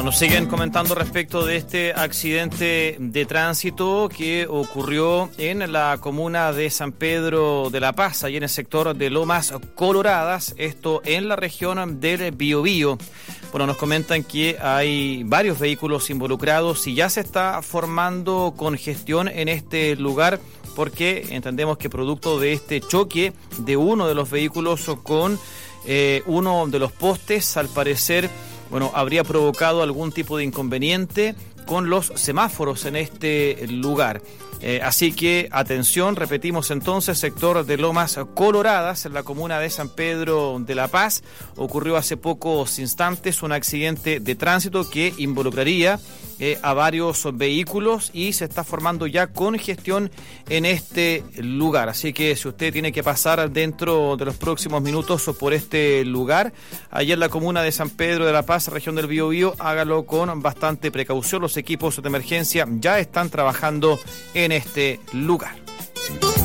Nos siguen comentando respecto de este accidente de tránsito que ocurrió en la comuna de San Pedro de la Paz, allí en el sector de Lomas Coloradas, esto en la región del Biobío. Bueno, nos comentan que hay varios vehículos involucrados y ya se está formando congestión en este lugar porque entendemos que producto de este choque de uno de los vehículos con uno de los postes, al parecer, bueno, habría provocado algún tipo de inconveniente con los semáforos en este lugar. Así que, atención, repetimos entonces, sector de Lomas Coloradas, en la comuna de San Pedro de la Paz. Ocurrió hace pocos instantes un accidente de tránsito que involucraría a varios vehículos y se está formando ya congestión en este lugar. Así que si usted tiene que pasar dentro de los próximos minutos por este lugar, allá en la comuna de San Pedro de la Paz, región del Biobío, hágalo con bastante precaución. Los equipos de emergencia ya están trabajando en este lugar.